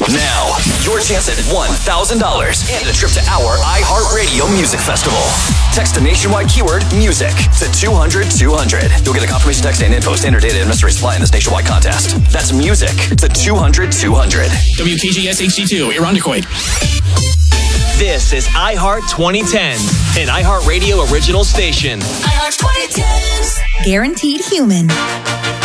Now, your chance at $1,000 and a trip to our iHeartRadio Music Festival. Text the nationwide keyword music to 200-200. You'll get a confirmation text and info, standard data and mystery supply in this nationwide contest. That's music to 200-200. WKGS HD2, Irondequoit. This is iHeart 2010, an iHeartRadio original station. iHeart 2010s. Guaranteed human.